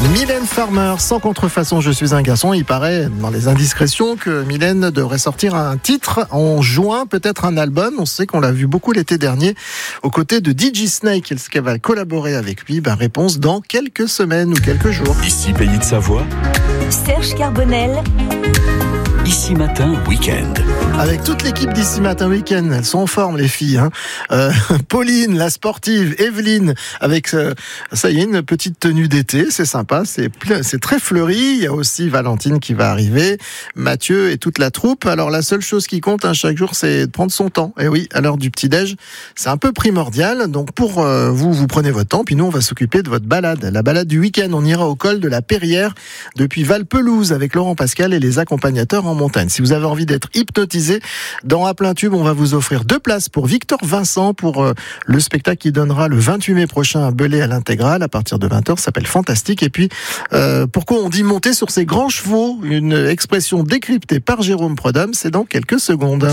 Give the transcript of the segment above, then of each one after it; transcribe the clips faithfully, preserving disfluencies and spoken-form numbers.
Mylène Farmer, sans contrefaçon, je suis un garçon. Il paraît dans les indiscrétions que Mylène devrait sortir un titre en juin, peut-être un album. On sait qu'on l'a vu beaucoup l'été dernier aux côtés de D J Snake. Est-ce qu'elle va collaborer avec lui? Ben, réponse dans quelques semaines ou quelques jours. Ici, Pays de Savoie. Serge Carbonel. Ici Matin Week-end. Avec toute l'équipe d'Ici Matin Week-end, elles sont en forme les filles. Hein. Euh, Pauline, la sportive, Evelyne, avec euh, ça y est une petite tenue d'été, c'est sympa, c'est c'est très fleuri. Il y a aussi Valentine qui va arriver, Mathieu et toute la troupe. Alors la seule chose qui compte hein, chaque jour, c'est de prendre son temps. Et oui, à l'heure du petit déj, c'est un peu primordial. Donc pour euh, vous, vous prenez votre temps, puis nous on va s'occuper de votre balade, la balade du week-end. On ira au col de la Perrière depuis Val-Pelouse avec Laurent Pascal et les accompagnateurs en montagne. Si vous avez envie d'être hypnotisé, dans À plein tube, on va vous offrir deux places pour Victor Vincent pour euh, le spectacle qui donnera le vingt-huit mai prochain à Belay à l'Intégrale à partir de vingt heures, ça s'appelle Fantastique. Et puis, euh, pourquoi on dit monter sur ses grands chevaux? Une expression décryptée par Jérôme Prodhomme, c'est dans quelques secondes.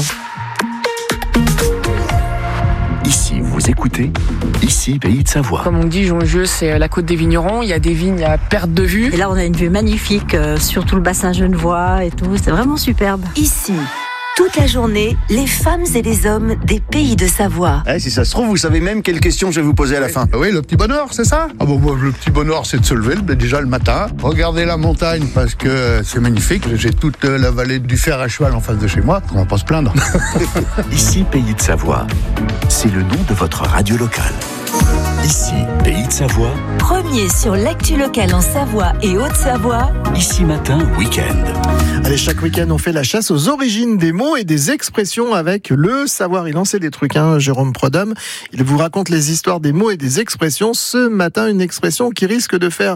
Ici, vous écoutez Ici, Pays de Savoie. Comme on dit, Jongieux, c'est la côte des vignerons. Il y a des vignes à perte de vue. Et là, on a une vue magnifique euh, sur tout le bassin genevois et tout. C'est vraiment superbe. Ici, toute la journée, les femmes et les hommes des Pays de Savoie. Eh, si ça se trouve, vous savez même quelle question je vais vous poser à la fin. Oui, le petit bonheur, c'est ça? Ah bon, bon, le petit bonheur, c'est de se lever déjà le matin, regarder la montagne parce que c'est magnifique. J'ai toute la vallée du Fer à cheval en face de chez moi. On va pas se plaindre. Ici, Pays de Savoie. C'est le nom de votre radio locale. Ici, Pays de Savoie. Premier sur l'actu locale en Savoie et Haute-Savoie. Ici Matin Week-end. Allez, chaque week-end, on fait la chasse aux origines des mots et des expressions avec le savoir. Il en sait des trucs, hein, Jérôme Prodhomme. Il vous raconte les histoires des mots et des expressions. Ce matin, une expression qui risque de faire...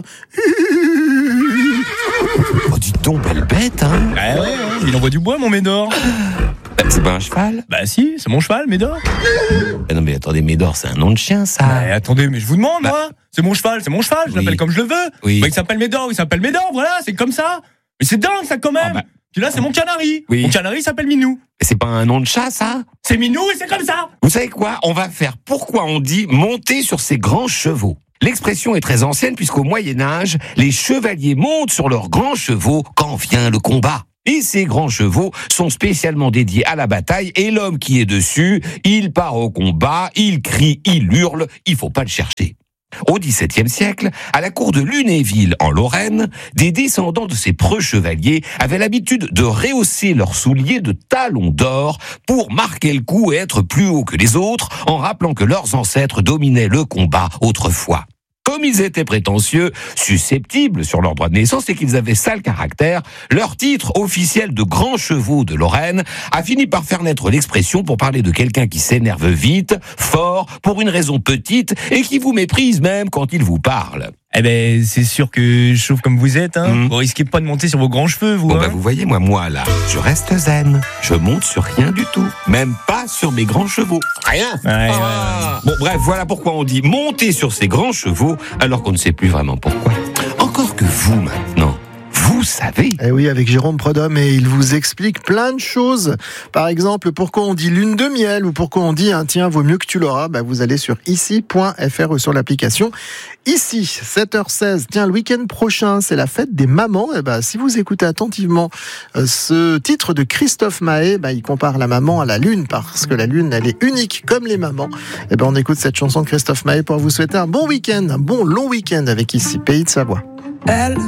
Oh, dis donc, belle bête, hein. Ah ouais, il envoie du bois, mon Médor. C'est pas un cheval? Bah si, c'est mon cheval, Médor. Ah non mais attendez, Médor, c'est un nom de chien, ça. Bah, attendez, mais je vous demande, bah... moi. C'est mon cheval, c'est mon cheval, je oui. l'appelle comme je le veux. Oui. Bah, il s'appelle Médor, il s'appelle Médor, voilà, c'est comme ça. Mais c'est dingue, ça, quand même. Ah bah... Puis là, c'est mon canari. Oui. Mon canari s'appelle Minou. Et c'est pas un nom de chat, ça? C'est Minou et c'est comme ça. Vous savez quoi? On va faire pourquoi on dit monter sur ses grands chevaux. L'expression est très ancienne puisqu'au Moyen-Âge, les chevaliers montent sur leurs grands chevaux quand vient le combat. Et ces grands chevaux sont spécialement dédiés à la bataille et l'homme qui est dessus, il part au combat, il crie, il hurle, il faut pas le chercher. Au dix-septième siècle, à la cour de Lunéville, en Lorraine, des descendants de ces preux chevaliers avaient l'habitude de rehausser leurs souliers de talons d'or pour marquer le coup et être plus haut que les autres, en rappelant que leurs ancêtres dominaient le combat autrefois. Comme ils étaient prétentieux, susceptibles sur leur droit de naissance et qu'ils avaient sale caractère, leur titre officiel de grands chevaux de Lorraine a fini par faire naître l'expression pour parler de quelqu'un qui s'énerve vite, fort, pour une raison petite et qui vous méprise même quand il vous parle. Eh ben, c'est sûr que chauve comme vous êtes, hein. Mmh. Vous risquez pas de monter sur vos grands cheveux, vous. Bon hein. bah vous voyez, moi, moi là, je reste zen. Je monte sur rien du tout. Même pas sur mes grands chevaux. Rien. Ouais, ah. Bon bref, voilà pourquoi on dit monter sur ses grands chevaux, alors qu'on ne sait plus vraiment pourquoi. Encore que vous, maintenant, vous savez. Eh oui, avec Jérôme Prodhomme, et il vous explique plein de choses. Par exemple, pourquoi on dit lune de miel ou pourquoi on dit un tiens, vaut mieux que tu l'auras. Bah, vous allez sur ici point f r ou sur l'application. Ici, sept heures seize. Tiens, le week-end prochain, c'est la fête des mamans. Et bah, si vous écoutez attentivement euh, ce titre de Christophe Mahé, bah, il compare la maman à la lune parce que la lune, elle est unique comme les mamans. Et ben, on écoute cette chanson de Christophe Mahé pour vous souhaiter un bon week-end, un bon long week-end avec Ici, Pays de Savoie. Elle